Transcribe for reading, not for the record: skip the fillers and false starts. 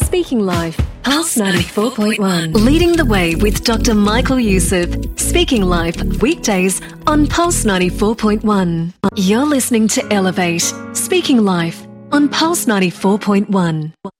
Speaking Life, Pulse 94.1. Leading the way with Dr. Michael Youssef. Speaking Life, weekdays on Pulse 94.1. You're listening to Elevate, Speaking Life on Pulse 94.1.